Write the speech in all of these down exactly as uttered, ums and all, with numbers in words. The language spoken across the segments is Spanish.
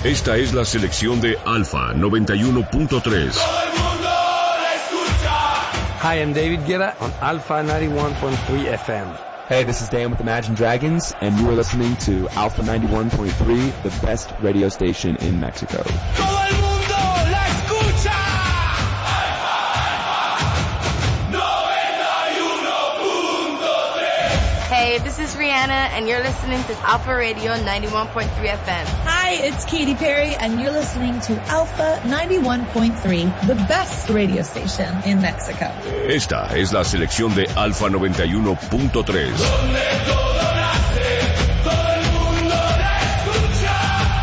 Esta es la selección de Alfa noventa y uno punto tres. Hi, I'm David Guetta on Alpha ninety-one point three F M. Hey, this is Dan with Imagine Dragons, and you are listening to Alpha ninety-one point three, the best radio station in Mexico. ¡Todo el mundo la escucha! noventa y uno punto tres. Hey, this is Rihanna, and you're listening to Alpha Radio ninety-one point three F M. Hi, it's Katy Perry, and you're listening to Alpha ninety-one point three, the best radio station in Mexico. Esta es la selección de Alfa noventa y uno punto tres. Donde todo nace, todo el mundo la escucha.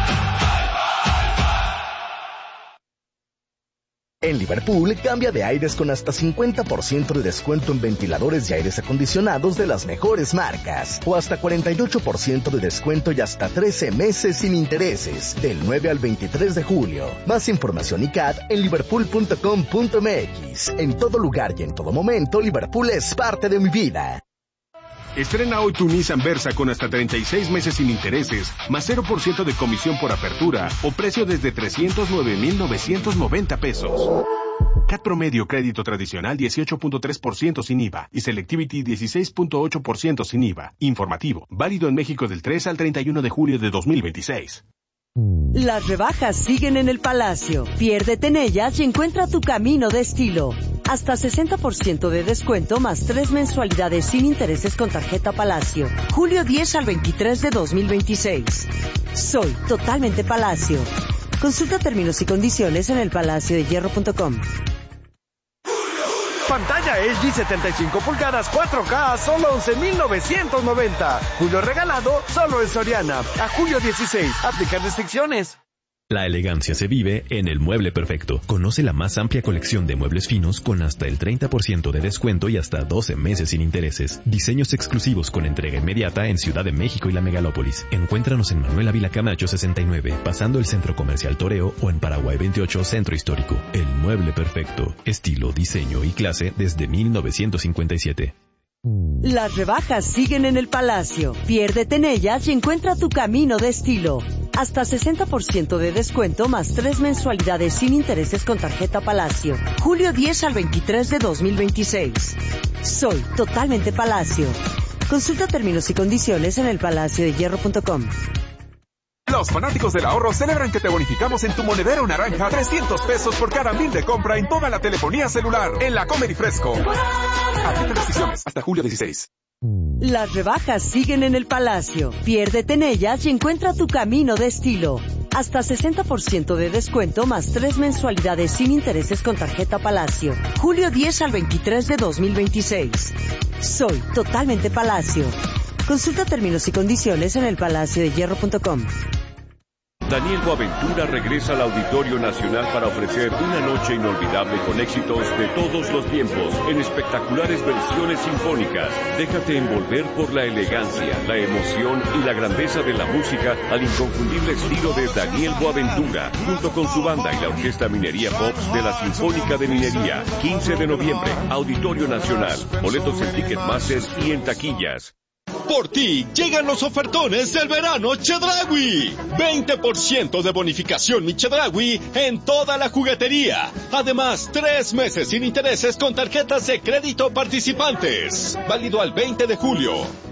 En Liverpool, cambia de aires con hasta cincuenta por ciento de descuento en ventiladores y aires acondicionados de las mejores marcas. O hasta cuarenta y ocho por ciento de descuento y hasta trece meses sin intereses. Del nueve al veintitrés de julio. Más información y C A D en liverpool punto com punto m x. En todo lugar y en todo momento, Liverpool es parte de mi vida. Estrena hoy tu Nissan Versa con hasta treinta y seis meses sin intereses, más cero por ciento de comisión por apertura o precio desde trescientos nueve mil novecientos noventa pesos. C A T promedio crédito tradicional dieciocho punto tres por ciento sin I V A y Selectivity dieciséis punto ocho por ciento sin I V A. Informativo, válido en México del tres al treinta y uno de julio de dos mil veintiséis. Las rebajas siguen en el Palacio. Piérdete en ellas y encuentra tu camino de estilo. Hasta sesenta por ciento de descuento más tres mensualidades sin intereses con tarjeta Palacio. Julio diez al veintitrés de dos mil veintiséis. Soy totalmente Palacio. Consulta términos y condiciones en el palacio de hierro punto com. Pantalla L G setenta y cinco pulgadas cuatro K a solo once mil novecientos noventa. Julio regalado solo en Soriana. A julio dieciséis. Aplican restricciones. La elegancia se vive en El Mueble Perfecto. Conoce la más amplia colección de muebles finos con hasta el treinta por ciento de descuento y hasta doce meses sin intereses. Diseños exclusivos con entrega inmediata en Ciudad de México y la Megalópolis. Encuéntranos en Manuel Ávila Camacho sesenta y nueve, pasando el Centro Comercial Toreo, o en Paraguay veintiocho, Centro Histórico. El Mueble Perfecto. Estilo, diseño y clase desde mil novecientos cincuenta y siete. Las rebajas siguen en el Palacio. Piérdete en ellas y encuentra tu camino de estilo. Hasta sesenta por ciento de descuento más tres mensualidades sin intereses con tarjeta Palacio. Julio diez al veintitrés de dos mil veintiséis. Soy totalmente Palacio. Consulta términos y condiciones en el palacio de hierro punto com. Los fanáticos del ahorro celebran que te bonificamos en tu monedero naranja trescientos pesos por cada mil de compra en toda la telefonía celular en la Comer y Fresco. Aplica restricciones hasta julio dieciséis. Las rebajas siguen en el Palacio. Piérdete en ellas y encuentra tu camino de estilo. Hasta sesenta por ciento de descuento más tres mensualidades sin intereses con tarjeta Palacio. Julio diez al veintitrés de dos mil veintiséis. Soy totalmente Palacio. Consulta términos y condiciones en el palacio de hierro punto com. Daniel Boaventura regresa al Auditorio Nacional para ofrecer una noche inolvidable con éxitos de todos los tiempos, en espectaculares versiones sinfónicas. Déjate envolver por la elegancia, la emoción y la grandeza de la música al inconfundible estilo de Daniel Boaventura, junto con su banda y la Orquesta Minería Pops de la Sinfónica de Minería. quince de noviembre, Auditorio Nacional. Boletos en Ticketmaster y en taquillas. Por ti llegan los ofertones del verano Chedraui. veinte por ciento de bonificación mi Chedraui en toda la juguetería. Además, tres meses sin intereses con tarjetas de crédito participantes. Válido al veinte de julio.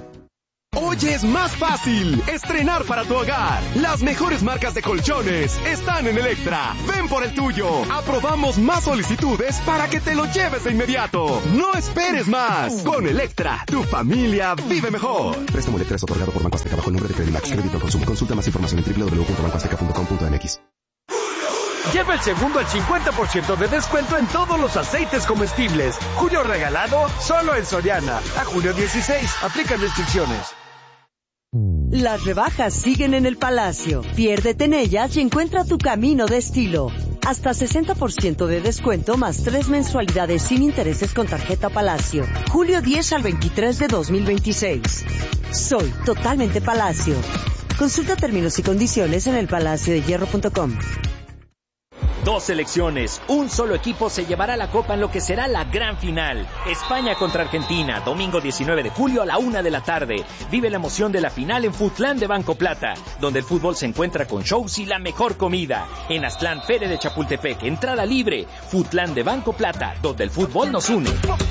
Hoy es más fácil estrenar para tu hogar. Las mejores marcas de colchones están en Electra. Ven por el tuyo. Aprobamos más solicitudes para que te lo lleves de inmediato. No esperes más. Con Electra, tu familia vive mejor. Préstamo Electra es otorgado por Banco Azteca bajo el nombre de Credimax. Crédito al consumo. Consulta más información en doble u doble u doble u punto banco azteca punto com punto m x. Lleva el segundo al cincuenta por ciento de descuento en todos los aceites comestibles. Julio regalado solo en Soriana. A julio dieciséis. Aplican restricciones. Las rebajas siguen en el Palacio. Piérdete en ellas y encuentra tu camino de estilo. Hasta sesenta por ciento de descuento más tres mensualidades sin intereses con tarjeta Palacio. Julio diez al veintitrés de dos mil veintiséis. Soy totalmente Palacio. Consulta términos y condiciones en el palacio de hierro punto com. Dos selecciones, un solo equipo se llevará la copa en lo que será la gran final. España contra Argentina, domingo diecinueve de julio a la una de la tarde. Vive la emoción de la final en Futlán de Banco Plata, donde el fútbol se encuentra con shows y la mejor comida. En Aztlán, Fere de Chapultepec, entrada libre. Futlán de Banco Plata, donde el fútbol nos une.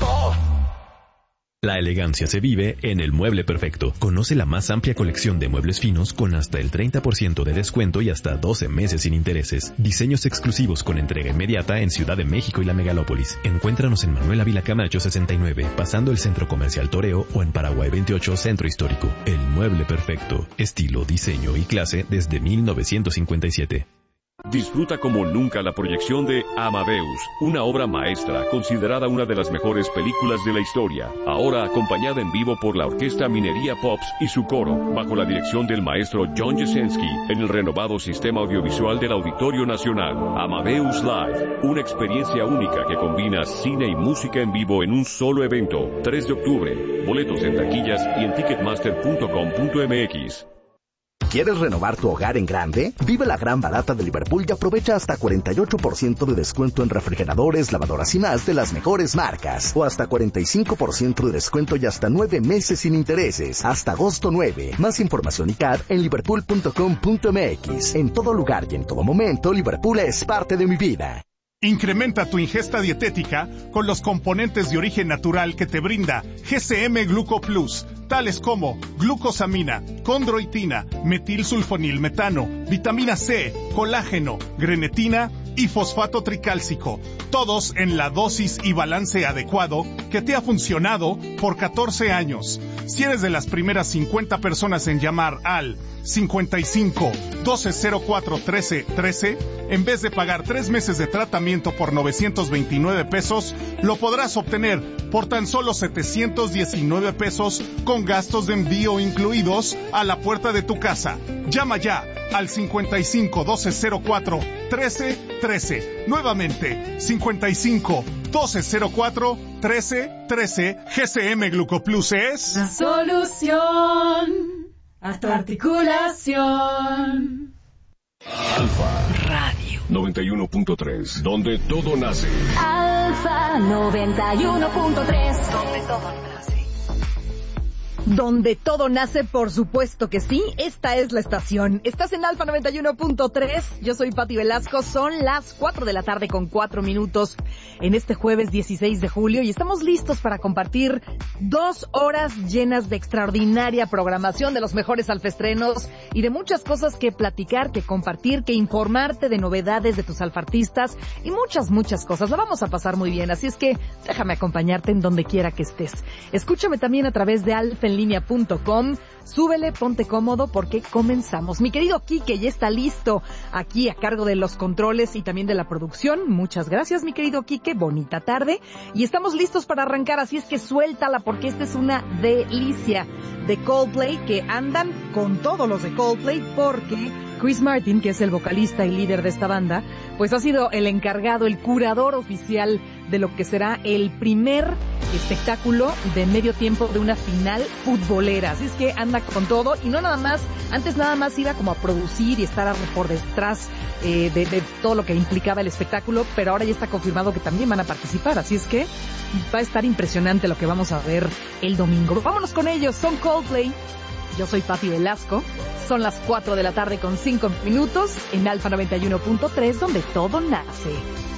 La elegancia se vive en El Mueble Perfecto. Conoce la más amplia colección de muebles finos con hasta el treinta por ciento de descuento y hasta doce meses sin intereses. Diseños exclusivos con entrega inmediata en Ciudad de México y la Megalópolis. Encuéntranos en Manuel Ávila Camacho sesenta y nueve, pasando el Centro Comercial Toreo, o en Paraguay veintiocho, Centro Histórico. El Mueble Perfecto. Estilo, diseño y clase desde mil novecientos cincuenta y siete. Disfruta como nunca la proyección de Amadeus, una obra maestra considerada una de las mejores películas de la historia, ahora acompañada en vivo por la Orquesta Minería Pops y su coro, bajo la dirección del maestro John Jesensky, en el renovado sistema audiovisual del Auditorio Nacional. Amadeus Live, una experiencia única que combina cine y música en vivo en un solo evento. tres de octubre, boletos en taquillas y en ticketmaster punto com punto m x. ¿Quieres renovar tu hogar en grande? Vive la gran barata de Liverpool y aprovecha hasta cuarenta y ocho por ciento de descuento en refrigeradores, lavadoras y más de las mejores marcas. O hasta cuarenta y cinco por ciento de descuento y hasta nueve meses sin intereses. Hasta agosto nueve. Más información y C A D en liverpool punto com punto m x. En todo lugar y en todo momento, Liverpool es parte de mi vida. Incrementa tu ingesta dietética con los componentes de origen natural que te brinda G C M Gluco Plus, tales como glucosamina, condroitina, metilsulfonilmetano, vitamina C, colágeno, grenetina y fosfato tricálcico, todos en la dosis y balance adecuado que te ha funcionado por catorce años. Si eres de las primeras cincuenta personas en llamar al cincuenta y cinco, doce cero cuatro, trece, trece, en vez de pagar tres meses de tratamiento por novecientos veintinueve pesos, lo podrás obtener por tan solo setecientos diecinueve pesos con gastos de envío incluidos a la puerta de tu casa. Llama ya al cincuenta y cinco, doce cero cuatro, trece, trece. Nuevamente, cincuenta y cinco, doce cero cuatro, trece, trece. G C M Glucoplus es la solución a tu articulación. Alfa Radio noventa y uno punto tres, donde todo nace. Alfa noventa y uno punto tres, donde todo nace. Donde todo nace, por supuesto que sí. Esta es la estación. Estás en Alfa noventa y uno punto tres. Yo soy Pati Velasco. Son las cuatro de la tarde con cuatro minutos en este jueves dieciséis de julio y estamos listos para compartir dos horas llenas de extraordinaria programación, de los mejores alfaestrenos y de muchas cosas que platicar, que compartir, que informarte de novedades de tus alfartistas y muchas, muchas cosas. La vamos a pasar muy bien, así es que déjame acompañarte en donde quiera que estés. Escúchame también a través de alfa en línea punto com. Súbele, ponte cómodo porque comenzamos. Mi querido Quique ya está listo aquí a cargo de los controles y también de la producción. Muchas gracias, mi querido Quique. Bonita tarde. Y estamos listos para arrancar, así es que suéltala porque esta es una delicia de Coldplay, que andan con todos los de Coldplay porque Chris Martin, que es el vocalista y líder de esta banda, pues ha sido el encargado, el curador oficial de lo que será el primer espectáculo de medio tiempo de una final futbolera. Así es que anda con todo y no nada más, antes nada más iba como a producir y estar por detrás eh, de, de todo lo que implicaba el espectáculo, pero ahora ya está confirmado que también van a participar. Así es que va a estar impresionante lo que vamos a ver el domingo. Vámonos con ellos, son Coldplay. Yo soy Pati Velasco. Son las cuatro de la tarde con cinco minutos en Alfa noventa y uno punto tres, donde todo nace.